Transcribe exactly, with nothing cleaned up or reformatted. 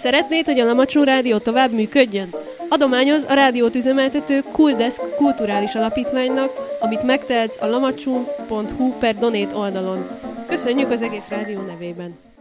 Szeretnéd, hogy a Lamacsó Rádió tovább működjön? Adományoz a rádiót üzemeltető Kuldesk kulturális alapítványnak, amit megtehetsz a lamacsón pont hu per donate oldalon. Köszönjük az egész rádió nevében!